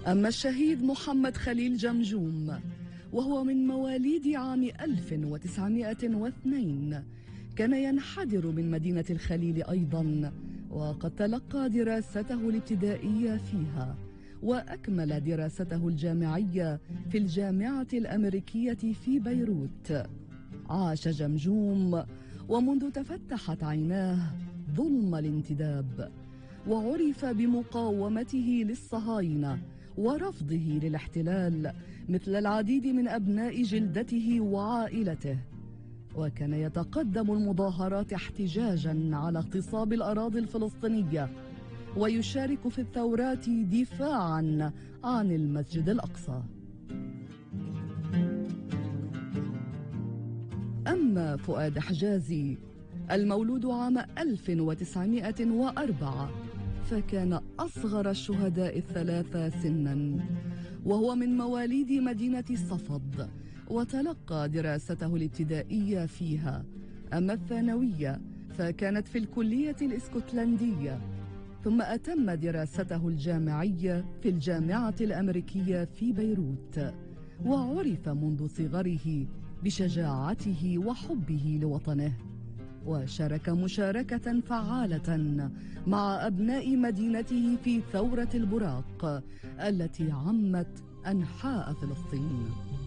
أما الشهيد محمد خليل جمجوم وهو من مواليد عام 1902 كان ينحدر من مدينة الخليل أيضا، وقد تلقى دراسته الابتدائية فيها وأكمل دراسته الجامعية في الجامعة الأمريكية في بيروت. عاش جمجوم ومنذ تفتحت عيناه ظلم الانتداب، وعرف بمقاومته للصهاينة ورفضه للاحتلال مثل العديد من أبناء جلدته وعائلته، وكان يتقدم المظاهرات احتجاجا على اغتصاب الأراضي الفلسطينية، ويشارك في الثورات دفاعا عن المسجد الأقصى. أما فؤاد حجازي المولود عام 1904 فكان أصغر الشهداء الثلاثة سنا، وهو من مواليد مدينة صفد، وتلقى دراسته الابتدائية فيها. أما الثانوية فكانت في الكلية الإسكتلندية، ثم أتم دراسته الجامعية في الجامعة الأمريكية في بيروت، وعرف منذ صغره بشجاعته وحبه لوطنه، وشارك مشاركة فعالة مع أبناء مدينته في ثورة البراق التي عمت أنحاء فلسطين.